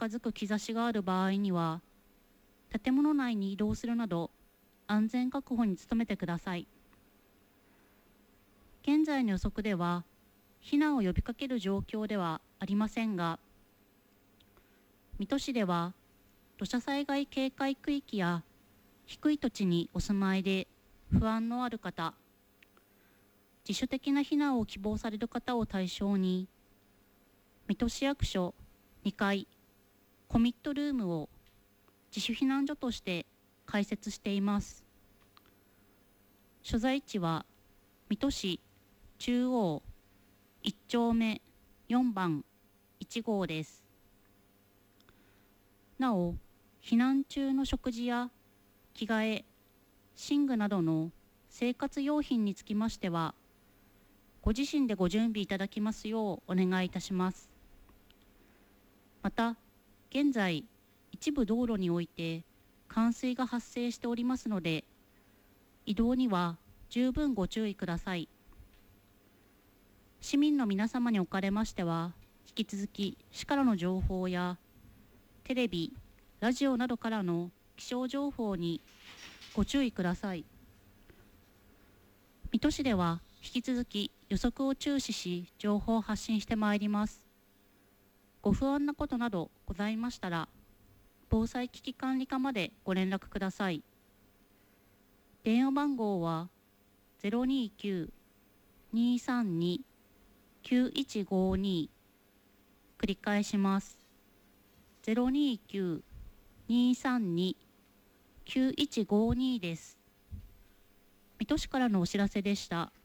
近づく兆しがある場合には、建物内に移動するなど安全確保に努めてください。現在の予測では、避難を呼びかける状況ではありませんが、水戸市では土砂災害警戒区域や低い土地にお住まいで不安のある方、自主的な避難を希望される方を対象に、水戸市役所2階コミットルームを自主避難所として開設しています。所在地は水戸市中央1丁目4番1号です。なお、避難中の食事や着替え、寝具などの生活用品につきましては、ご自身でご準備いただきますようお願いいたします。また、現在、一部道路において冠水が発生しておりますので、移動には十分ご注意ください。市民の皆様におかれましては、引き続き市からの情報やテレビ、ラジオなどからの気象情報にご注意ください。水戸市では引き続き予測を注視し、情報を発信してまいります。ご不安なことなどございましたら、防災危機管理課までご連絡ください。電話番号は 029-232-9152、繰り返します。029-232-9152です。水戸市からのお知らせでした。